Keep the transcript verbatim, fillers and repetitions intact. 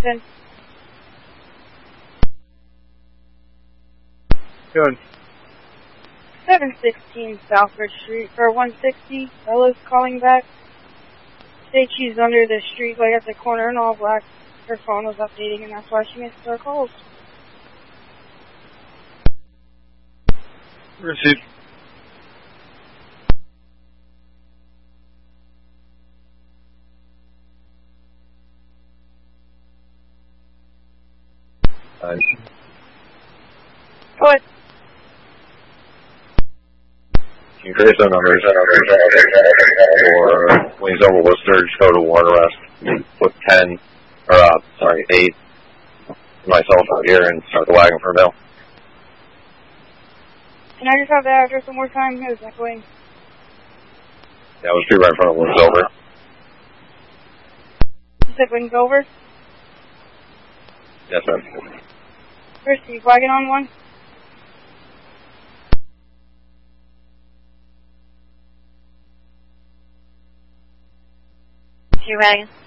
ten. Good. seven sixteen Southbridge Street for one sixty. Bella's calling back. States she's under the street light at the corner in all black. Her phone was updating and that's why she missed our calls. Received. Nice. Go ahead. Increase the numbers for Wings Over Worcester. Just go to warrant arrest. Put ten, or uh, sorry, eight. Myself out here and start the wagon for a bill. Can I just have that address one more time? It was echoing. Yeah, it was street right in front of Wings Over. You said Wings Over? Yes, ma'am. Receive. Wagon on one. Your wagon.